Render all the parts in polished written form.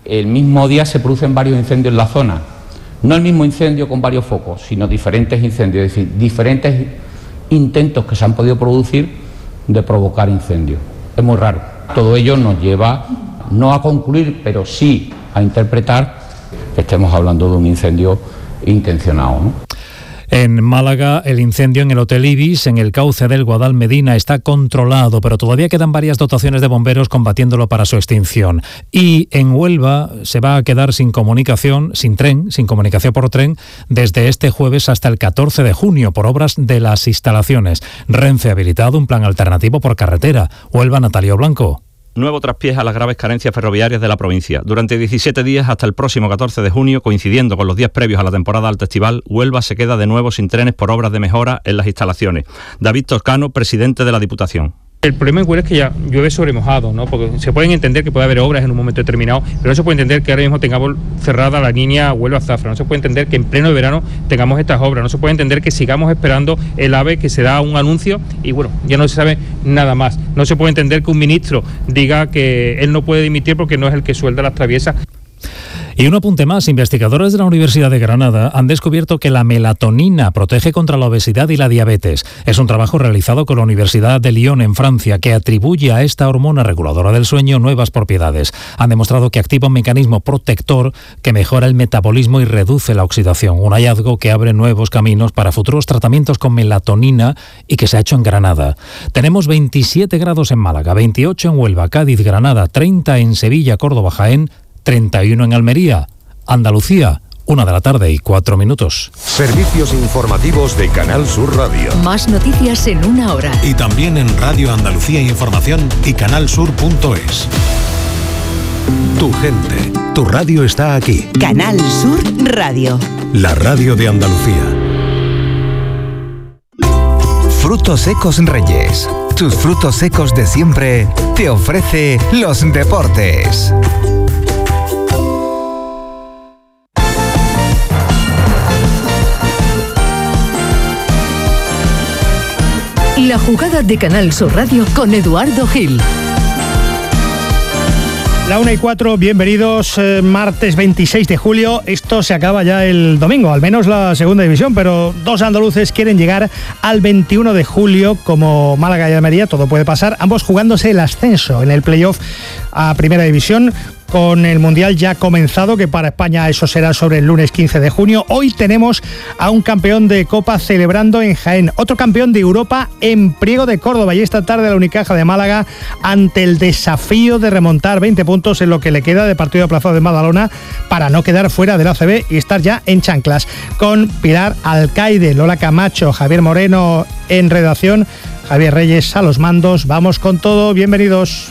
el mismo día se producen varios incendios en la zona. No el mismo incendio con varios focos, sino diferentes incendios, es decir, diferentes intentos que se han podido producir de provocar incendios. Es muy raro. Todo ello nos lleva no a concluir, pero sí a interpretar que estemos hablando de un incendio intencionado, ¿no? En Málaga, el incendio en el Hotel Ibis, en el cauce del Guadalmedina, está controlado, pero todavía quedan varias dotaciones de bomberos combatiéndolo para su extinción. Y en Huelva se va a quedar sin comunicación, sin comunicación por tren, desde este jueves hasta el 14 de junio, por obras de las instalaciones. Renfe ha habilitado un plan alternativo por carretera. Huelva, Natalio Blanco. Nuevo traspiés a las graves carencias ferroviarias de la provincia. Durante 17 días hasta el próximo 14 de junio, coincidiendo con los días previos a la temporada alta estival, Huelva se queda de nuevo sin trenes por obras de mejora en las instalaciones. David Toscano, presidente de la Diputación. El problema en Huelva es que ya llueve sobre mojado, ¿no? Porque se pueden entender que puede haber obras en un momento determinado, pero no se puede entender que ahora mismo tengamos cerrada la línea Huelva-Zafra, no se puede entender que en pleno verano tengamos estas obras, no se puede entender que sigamos esperando el AVE, que se da un anuncio y bueno, ya no se sabe nada más. No se puede entender que un ministro diga que él no puede dimitir porque no es el que suelda las traviesas. Y un apunte más, investigadores de la Universidad de Granada han descubierto que la melatonina protege contra la obesidad y la diabetes. Es un trabajo realizado con la Universidad de Lyon en Francia que atribuye a esta hormona reguladora del sueño nuevas propiedades. Han demostrado que activa un mecanismo protector que mejora el metabolismo y reduce la oxidación. Un hallazgo que abre nuevos caminos para futuros tratamientos con melatonina y que se ha hecho en Granada. Tenemos 27 grados en Málaga, 28 en Huelva, Cádiz, Granada, 30 en Sevilla, Córdoba, Jaén, 31 en Almería. Andalucía, 1:04 p.m. Servicios informativos de Canal Sur Radio. Más noticias en una hora. Y también en Radio Andalucía Información y canalsur.es. Tu gente, tu radio está aquí. Canal Sur Radio. La radio de Andalucía. Frutos secos Reyes. Tus frutos secos de siempre te ofrece los deportes. La jugada de Canal Sur Radio con Eduardo Gil. La 1:04, bienvenidos, martes 26 de julio, esto se acaba ya el domingo, al menos la segunda división, pero dos andaluces quieren llegar al 21 de julio, como Málaga y Almería, todo puede pasar, ambos jugándose el ascenso en el playoff a Primera División, con el Mundial ya comenzado, que para España eso será sobre el lunes 15 de junio. Hoy tenemos a un campeón de Copa celebrando en Jaén, otro campeón de Europa en Priego de Córdoba, y esta tarde la Unicaja de Málaga ante el desafío de remontar 20 puntos en lo que le queda de partido aplazado de Badalona para no quedar fuera del ACB y estar ya en chanclas. Con Pilar Alcaide, Lola Camacho, Javier Moreno en redacción, Javier Reyes a los mandos. Vamos con todo, bienvenidos.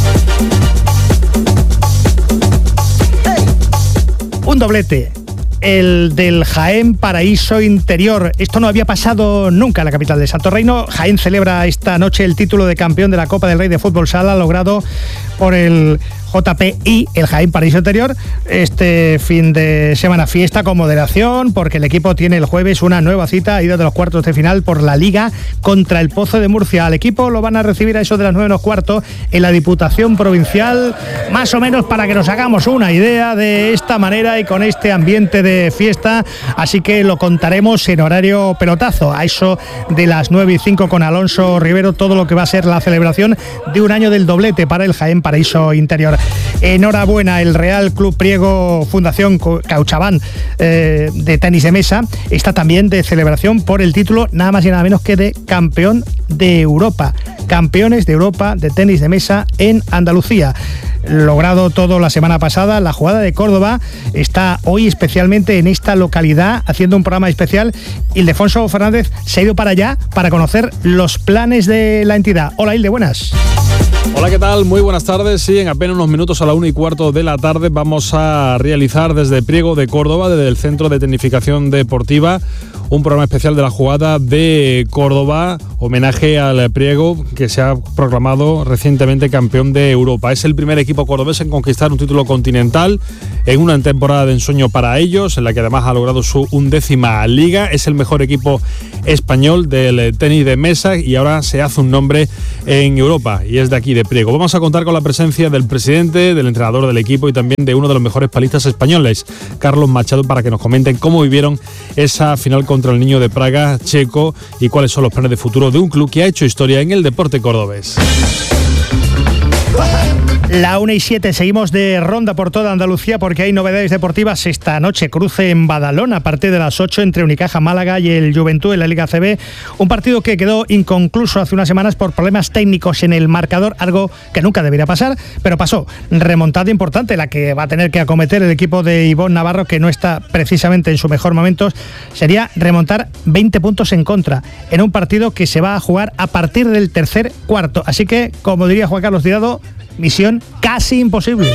Un doblete, el del Jaén Paraíso Interior. Esto no había pasado nunca en la capital de Santo Reino. Jaén celebra esta noche el título de campeón de la Copa del Rey de Fútbol Sala, logrado por el JPI, el Jaén Paraíso Interior. Este fin de semana fiesta con moderación, porque el equipo tiene el jueves una nueva cita, ida de los cuartos de final por la Liga contra el Pozo de Murcia. Al equipo lo van a recibir a eso de las 9:15 en la Diputación Provincial, más o menos para que nos hagamos una idea de esta manera y con este ambiente de fiesta. Así que lo contaremos en horario pelotazo, a eso de las 9:05 con Alonso Rivero, todo lo que va a ser la celebración de un año del doblete para el Jaén Paraíso Interior. Enhorabuena, el Real Club Priego Fundación Cauchabán de tenis de mesa está también de celebración por el título nada más y nada menos que de campeón de Europa. Campeones de Europa de tenis de mesa en Andalucía. Logrado todo la semana pasada, la jugada de Córdoba está hoy especialmente en esta localidad haciendo un programa especial. Ildefonso Fernández se ha ido para allá para conocer los planes de la entidad. Hola Ilde, buenas. Hola, ¿qué tal? Muy buenas tardes. Sí, en apenas unos minutos a la 1:15 de la tarde vamos a realizar desde Priego de Córdoba, desde el Centro de Tecnificación Deportiva, un programa especial de la jugada de Córdoba, homenaje al Priego, que se ha proclamado recientemente campeón de Europa. Es el primer equipo cordobés en conquistar un título continental en una temporada de ensueño para ellos, en la que además ha logrado su 11ª liga. Es el mejor equipo español del tenis de mesa y ahora se hace un nombre en Europa, y es de aquí, de Priego. Vamos a contar con la presencia del presidente, del entrenador del equipo y también de uno de los mejores palistas españoles, Carlos Machado, para que nos comenten cómo vivieron esa final contra el Niño de Praga checo y cuáles son los planes de futuro de un club que ha hecho historia en el deporte cordobés. La 1:07, seguimos de ronda por toda Andalucía porque hay novedades deportivas esta noche. Cruce en Badalona a partir de las 8 entre Unicaja Málaga y el Juventud en la Liga ACB. Un partido que quedó inconcluso hace unas semanas por problemas técnicos en el marcador, algo que nunca debería pasar, pero pasó. Remontada importante la que va a tener que acometer el equipo de Ivonne Navarro, que no está precisamente en su mejor momento. Sería remontar 20 puntos en contra en un partido que se va a jugar a partir del tercer cuarto. Así que, como diría Juan Carlos Tirado, misión casi imposible.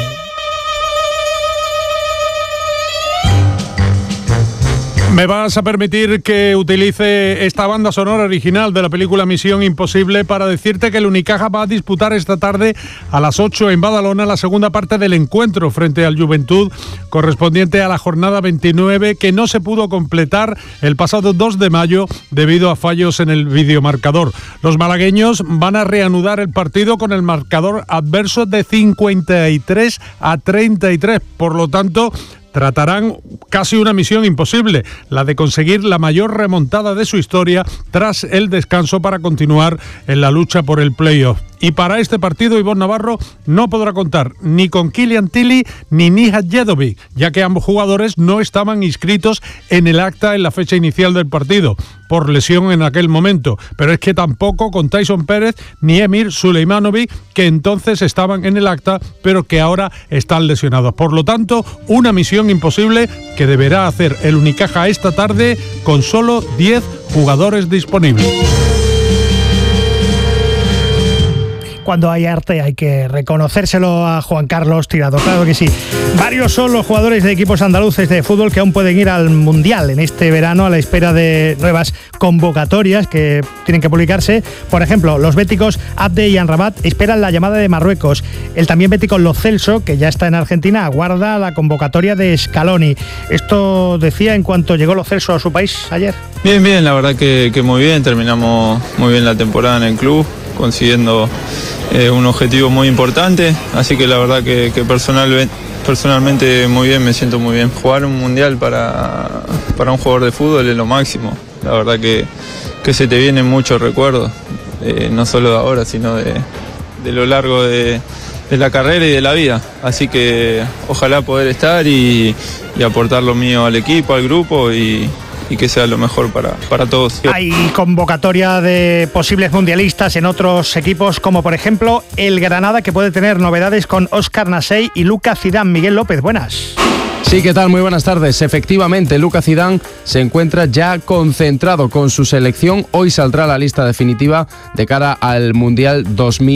Me vas a permitir que utilice esta banda sonora original de la película Misión Imposible para decirte que el Unicaja va a disputar esta tarde a las 8 en Badalona la segunda parte del encuentro frente al Juventud, correspondiente a la jornada 29, que no se pudo completar el pasado 2 de mayo debido a fallos en el videomarcador. Los malagueños van a reanudar el partido con el marcador adverso de 53-33, por lo tanto tratarán casi una misión imposible, la de conseguir la mayor remontada de su historia tras el descanso para continuar en la lucha por el playoff. Y para este partido Ivonne Navarro no podrá contar ni con Kilian Tilly ni Nihat Jedovic, ya que ambos jugadores no estaban inscritos en el acta en la fecha inicial del partido, por lesión en aquel momento. Pero es que tampoco con Tyson Pérez ni Emir Suleimanovic, que entonces estaban en el acta, pero que ahora están lesionados. Por lo tanto, una misión imposible que deberá hacer el Unicaja esta tarde con solo 10 jugadores disponibles. Cuando hay arte hay que reconocérselo a Juan Carlos Tirado, claro que sí. Varios son los jugadores de equipos andaluces de fútbol que aún pueden ir al Mundial en este verano a la espera de nuevas convocatorias que tienen que publicarse. Por ejemplo, los béticos Abde y Amrabat esperan la llamada de Marruecos. El también bético Lo Celso, que ya está en Argentina, aguarda la convocatoria de Scaloni. Esto decía en cuanto llegó Lo Celso a su país ayer. Bien, la verdad que muy bien. Terminamos muy bien la temporada en el club, consiguiendo un objetivo muy importante, así que la verdad que personalmente muy bien, me siento muy bien. Jugar un mundial para un jugador de fútbol es lo máximo, la verdad que se te vienen muchos recuerdos, no solo de ahora, sino de lo largo de la carrera y de la vida, así que ojalá poder estar y aportar lo mío al equipo, al grupo y que sea lo mejor para todos. Hay convocatoria de posibles mundialistas en otros equipos, como por ejemplo el Granada, que puede tener novedades con Óscar Nasey y Lucas Zidane. Miguel López, buenas. Sí, ¿qué tal? Muy buenas tardes. Efectivamente, Lucas Zidane se encuentra ya concentrado con su selección. Hoy saldrá la lista definitiva de cara al Mundial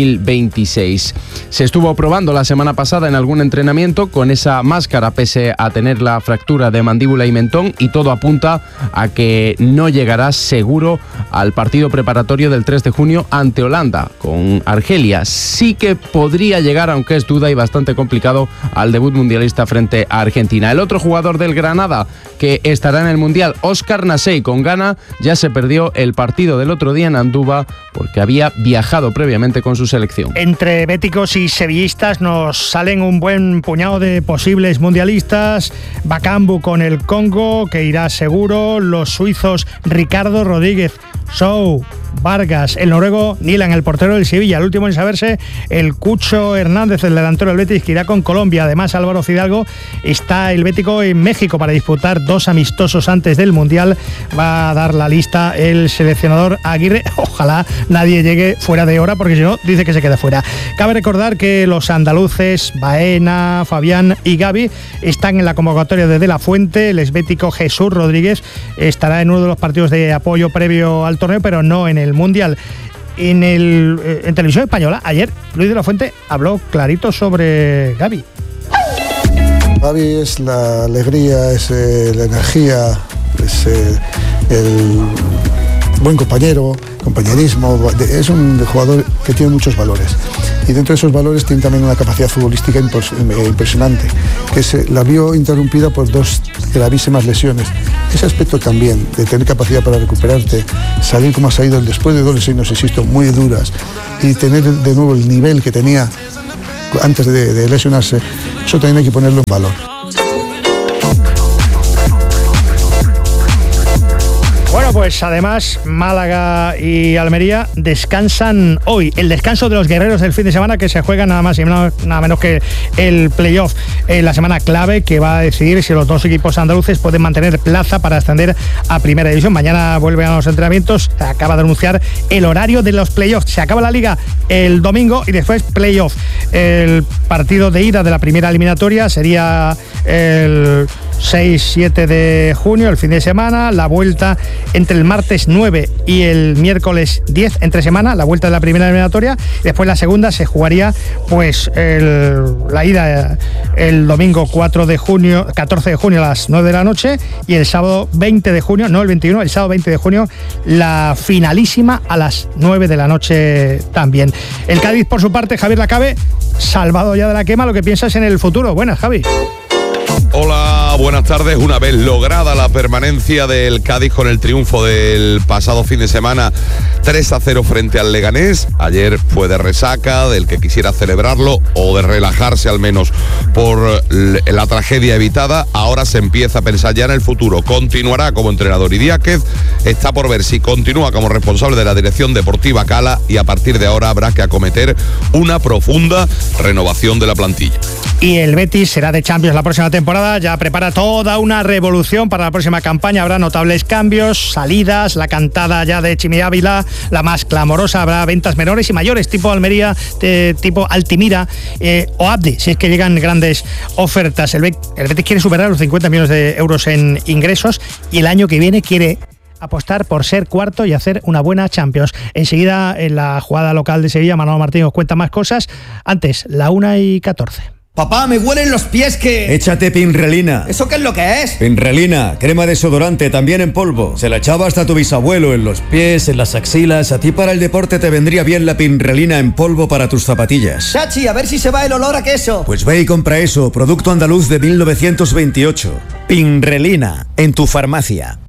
2026. Se estuvo probando la semana pasada en algún entrenamiento con esa máscara, pese a tener la fractura de mandíbula y mentón, y todo apunta a que no llegará seguro al partido preparatorio del 3 de junio ante Holanda, con Argelia. Sí que podría llegar, aunque es duda y bastante complicado, al debut mundialista frente a Argentina. El otro jugador del Granada que estará en el Mundial, Óscar Nasey, con Ghana, ya se perdió el partido del otro día en Andúba porque había viajado previamente con su selección. Entre béticos y sevillistas nos salen un buen puñado de posibles mundialistas. Bakambu con el Congo, que irá seguro. Los suizos Ricardo Rodríguez, Sou, Vargas, el noruego Nilan, el portero del Sevilla. El último en saberse, el Cucho Hernández, el delantero del Betis, que irá con Colombia. Además, Álvaro Fidalgo está el bético en México para disputar 2 amistosos antes del Mundial. Va a dar la lista el seleccionador Aguirre. Ojalá nadie llegue fuera de hora, porque si no, dice que se queda fuera. Cabe recordar que los andaluces Baena, Fabián y Gavi están en la convocatoria de la Fuente. El esbético Jesús Rodríguez estará en uno de los partidos de apoyo previo al torneo, pero no en el Mundial. En Televisión Española, ayer Luis de la Fuente habló clarito sobre Gavi. Gavi es la alegría, es la energía, es el buen compañerismo, es un jugador que tiene muchos valores. Y dentro de esos valores tiene también una capacidad futbolística impresionante, que la vio interrumpida por 2 gravísimas lesiones. Ese aspecto también, de tener capacidad para recuperarte, salir como ha salido después de 2 lesiones, insisto, muy duras, y tener de nuevo el nivel que tenía antes de lesionarse, eso también hay que ponerlo en valor. Bueno, pues además Málaga y Almería descansan hoy. El descanso de los guerreros del fin de semana, que se juega nada más y nada menos que el playoff. La semana clave que va a decidir si los 2 equipos andaluces pueden mantener plaza para ascender a primera división. Mañana vuelven a los entrenamientos. Se acaba de anunciar el horario de los playoffs. Se acaba la liga el domingo y después playoff. El partido de ida de la primera eliminatoria sería el 6-7 de junio, el fin de semana. La vuelta entre el martes 9 y el miércoles 10, entre semana, la vuelta de la primera eliminatoria. Después la segunda se jugaría pues la ida el domingo 14 de junio a las 9 de la noche, y el sábado 20 de junio, no el 21, el sábado 20 de junio, la finalísima a las 9 de la noche también. El Cádiz, por su parte, Javier Lacabe, salvado ya de la quema. Lo que piensas en el futuro. Buenas, Javi. Hola, buenas tardes. Una vez lograda la permanencia del Cádiz con el triunfo del pasado fin de semana 3-0 frente al Leganés, ayer fue de resaca, del que quisiera celebrarlo o de relajarse al menos por la tragedia evitada. Ahora se empieza a pensar ya en el futuro. Continuará como entrenador Idiáquez, está por ver si continúa como responsable de la dirección deportiva Cala, y a partir de ahora habrá que acometer una profunda renovación de la plantilla. Y el Betis será de Champions la próxima temporada, ya prepara toda una revolución para la próxima campaña. Habrá notables cambios, salidas, la cantada ya de Chimi Ávila, la más clamorosa, habrá ventas menores y mayores, tipo Almería, tipo Altimira o Abdi, si es que llegan grandes ofertas. El Betis quiere superar los 50 millones de euros en ingresos, y el año que viene quiere apostar por ser cuarto y hacer una buena Champions. Enseguida, en la jugada local de Sevilla, Manolo Martín os cuenta más cosas. Antes, la 1:14. Papá, me huelen los pies que... Échate Pinrelina. ¿Eso qué es lo que es? Pinrelina, crema desodorante, también en polvo. Se la echaba hasta tu bisabuelo, en los pies, en las axilas. A ti para el deporte te vendría bien la Pinrelina en polvo para tus zapatillas. Chachi, a ver si se va el olor a queso. Pues ve y compra eso, producto andaluz de 1928. Pinrelina, en tu farmacia.